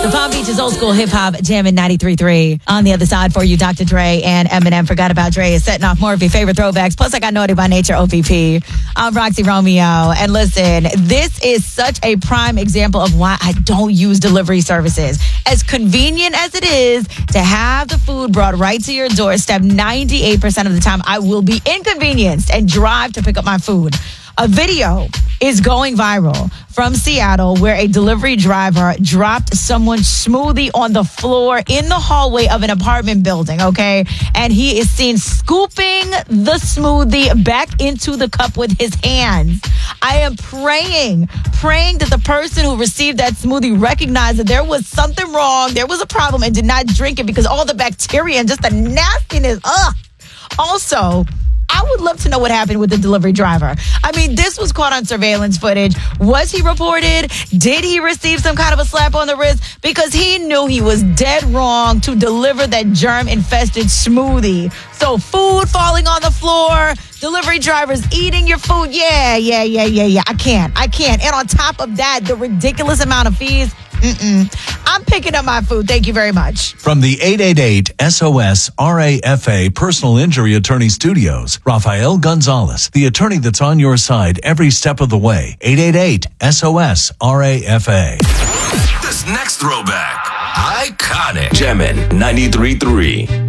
The Palm Beach is old school hip hop jamming 93.3. On the other side for you, Dr. Dre and Eminem. Forgot about Dre is setting off more of your favorite throwbacks. Plus, I got Naughty by Nature OPP. I'm Roxy Romeo. And listen, this is such a prime example of why I don't use delivery services. As convenient as it is to have the food brought right to your doorstep, 98% of the time I will be inconvenienced and drive to pick up my food. A video is going viral from Seattle where a delivery driver dropped someone's smoothie on the floor in the hallway of an apartment building, okay? And he is seen scooping the smoothie back into the cup with his hands. I am praying that the person who received that smoothie recognized that there was something wrong, there was a problem, and did not drink it because all the bacteria and just the nastiness. Ugh. Also, I would love to know what happened with the delivery driver. I mean, this was caught on surveillance footage. Was he reported? Did he receive some kind of a slap on the wrist? Because he knew he was dead wrong to deliver that germ-infested smoothie. So food falling on the floor, delivery drivers eating your food. Yeah. I can't. And on top of that, the ridiculous amount of fees. I'm picking up my food. Thank you very much. From the 888-SOS-RAFA Personal Injury Attorney Studios, Rafael Gonzalez, the attorney that's on your side every step of the way. 888-SOS-RAFA. This next throwback, iconic. Jammin' 93.3.